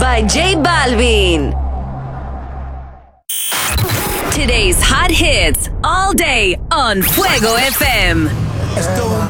by J Balvin. Today's hot hits all day on Fuego FM. Esto